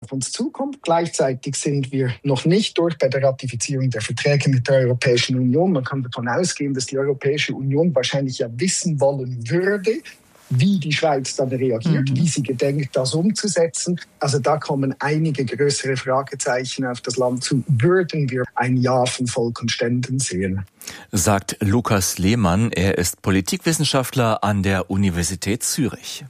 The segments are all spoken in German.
auf uns zukommt. Gleichzeitig sind wir noch nicht durch bei der Ratifizierung der Verträge mit der Europäischen Union. Man kann davon ausgehen, dass die Europäische Union wahrscheinlich ja wissen wollen würde, wie die Schweiz dann reagiert, wie sie gedenkt, das umzusetzen. Also da kommen einige größere Fragezeichen auf das Land zu. Würden wir ein Ja von Volk und Ständen sehen? Sagt Lukas Lehmann. Er ist Politikwissenschaftler an der Universität Zürich.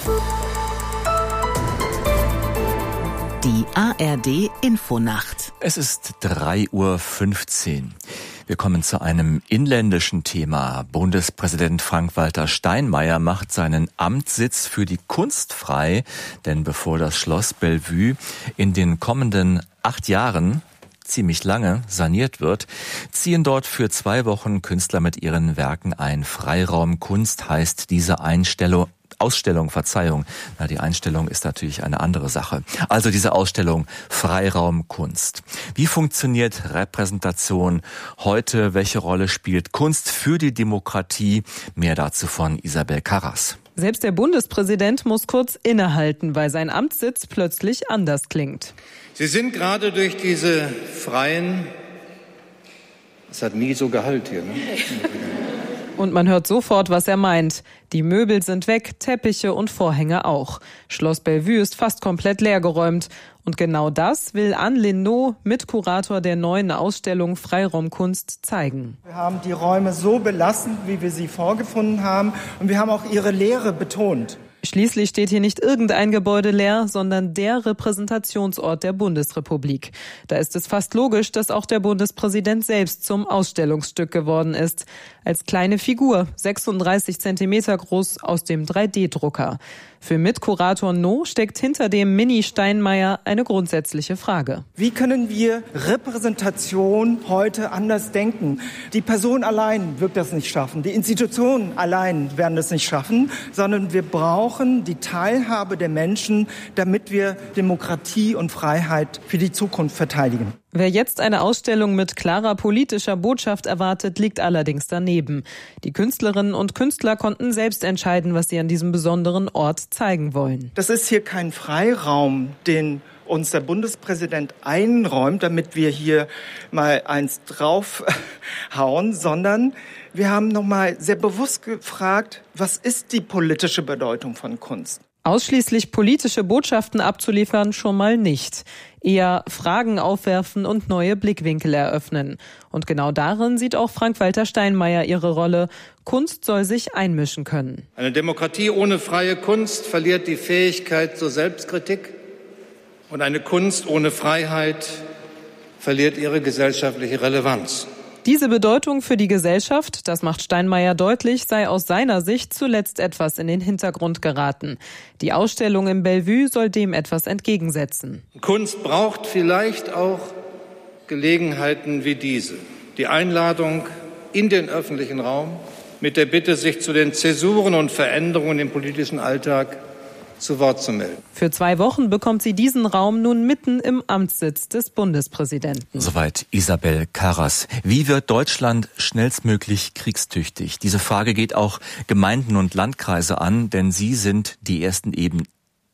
Die ARD Infonacht. Es ist 3:15 Uhr. Wir kommen zu einem inländischen Thema. Bundespräsident Frank-Walter Steinmeier macht seinen Amtssitz für die Kunst frei, denn bevor das Schloss Bellevue in den kommenden 8 Jahren, ziemlich lange, saniert wird, ziehen dort für 2 Wochen Künstler mit ihren Werken ein. Freiraum Kunst heißt diese Ausstellung, die Einstellung ist natürlich eine andere Sache. Also diese Ausstellung Freiraum Kunst. Wie funktioniert Repräsentation heute? Welche Rolle spielt Kunst für die Demokratie? Mehr dazu von Isabel Karras. Selbst der Bundespräsident muss kurz innehalten, weil sein Amtssitz plötzlich anders klingt. Sie sind gerade durch diese freien... Es hat nie so Gehalt hier, ne? Und man hört sofort, was er meint. Die Möbel sind weg, Teppiche und Vorhänge auch. Schloss Bellevue ist fast komplett leergeräumt. Und genau das will Anne Linnaud, Mitkurator der neuen Ausstellung Freiraum Kunst, zeigen. Wir haben die Räume so belassen, wie wir sie vorgefunden haben. Und wir haben auch ihre Leere betont. Schließlich steht hier nicht irgendein Gebäude leer, sondern der Repräsentationsort der Bundesrepublik. Da ist es fast logisch, dass auch der Bundespräsident selbst zum Ausstellungsstück geworden ist. Als kleine Figur, 36 Zentimeter groß, aus dem 3D-Drucker. Für Mitkurator No steckt hinter dem Mini-Steinmeier eine grundsätzliche Frage. Wie können wir Repräsentation heute anders denken? Die Person allein wird das nicht schaffen, die Institutionen allein werden das nicht schaffen, sondern wir brauchen die Teilhabe der Menschen, damit wir Demokratie und Freiheit für die Zukunft verteidigen. Wer jetzt eine Ausstellung mit klarer politischer Botschaft erwartet, liegt allerdings daneben. Die Künstlerinnen und Künstler konnten selbst entscheiden, was sie an diesem besonderen Ort zeigen wollen. Das ist hier kein Freiraum, den uns der Bundespräsident einräumt, damit wir hier mal eins draufhauen, sondern wir haben nochmal sehr bewusst gefragt, was ist die politische Bedeutung von Kunst? Ausschließlich politische Botschaften abzuliefern schon mal nicht. Eher Fragen aufwerfen und neue Blickwinkel eröffnen. Und genau darin sieht auch Frank-Walter Steinmeier ihre Rolle. Kunst soll sich einmischen können. Eine Demokratie ohne freie Kunst verliert die Fähigkeit zur Selbstkritik. Und eine Kunst ohne Freiheit verliert ihre gesellschaftliche Relevanz. Diese Bedeutung für die Gesellschaft, das macht Steinmeier deutlich, sei aus seiner Sicht zuletzt etwas in den Hintergrund geraten. Die Ausstellung im Bellevue soll dem etwas entgegensetzen. Kunst braucht vielleicht auch Gelegenheiten wie diese. Die Einladung in den öffentlichen Raum mit der Bitte, sich zu den Zäsuren und Veränderungen im politischen Alltag zu Wort zu melden. Für 2 Wochen bekommt sie diesen Raum nun mitten im Amtssitz des Bundespräsidenten. Soweit Isabel Karras. Wie wird Deutschland schnellstmöglich kriegstüchtig? Diese Frage geht auch Gemeinden und Landkreise an, denn sie sind die ersten Ebenen.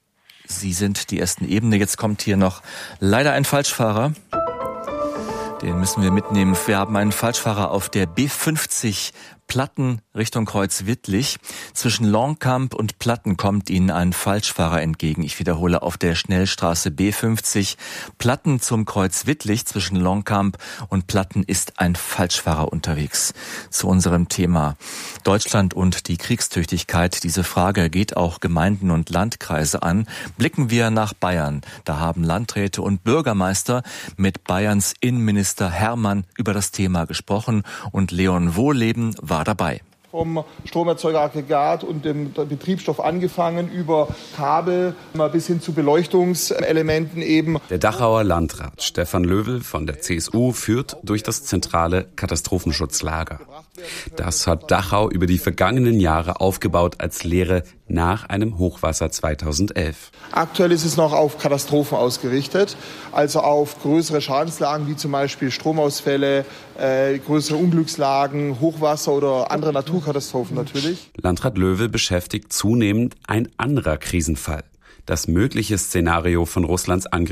Jetzt kommt hier noch leider ein Falschfahrer. Den müssen wir mitnehmen. Wir haben einen Falschfahrer auf der B50 Platten Richtung Kreuzwittlich. Zwischen Langkamp und Platten kommt Ihnen ein Falschfahrer entgegen. Ich wiederhole, auf der Schnellstraße B50 Platten zum Kreuzwittlich. Zwischen Langkamp und Platten ist ein Falschfahrer unterwegs. Zu unserem Thema Deutschland und die Kriegstüchtigkeit. Diese Frage geht auch Gemeinden und Landkreise an. Blicken wir nach Bayern. Da haben Landräte und Bürgermeister mit Bayerns Innenminister Hermann über das Thema gesprochen und Leon Wohleben war dabei. Vom Stromerzeugeraggregat und dem Betriebsstoff angefangen über Kabel bis hin zu Beleuchtungselementen eben. Der Dachauer Landrat Stefan Löwel von der CSU führt durch das zentrale Katastrophenschutzlager. Das hat Dachau über die vergangenen Jahre aufgebaut als Lehre nach einem Hochwasser 2011. Aktuell ist es noch auf Katastrophen ausgerichtet, also auf größere Schadenslagen wie zum Beispiel Stromausfälle, größere Unglückslagen, Hochwasser oder andere Naturkatastrophen natürlich. Landrat Löwel beschäftigt zunehmend ein anderer Krisenfall. Das mögliche Szenario von Russlands Angriff